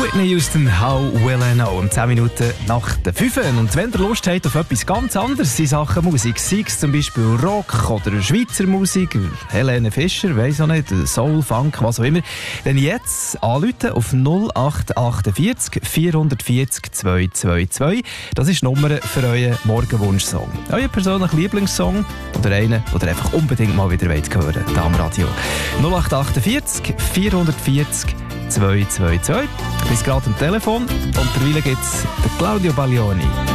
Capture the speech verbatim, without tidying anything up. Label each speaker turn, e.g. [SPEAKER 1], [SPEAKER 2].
[SPEAKER 1] Whitney Houston, How Will I Know? Um zehn Minuten nach der fünf. Und wenn ihr Lust habt auf etwas ganz anderes in Sachen Musik, sei es zum Beispiel Rock oder Schweizer Musik, Helene Fischer, weiss auch nicht, Soul, Funk, was auch immer, dann jetzt anrufen auf null acht achtundvierzig vierhundertvierzig zweihundertzweiundzwanzig. Das ist die Nummer für euren Morgenwunsch-Song. Euer persönlicher Lieblingssong oder einen, den ihr einfach unbedingt mal wieder hören wollt, hier am Radio. null acht achtundvierzig vierhundertvierzig zweihundertzweiundzwanzig. Bis gerade am Telefon und derweil gibt es Claudio Baglioni.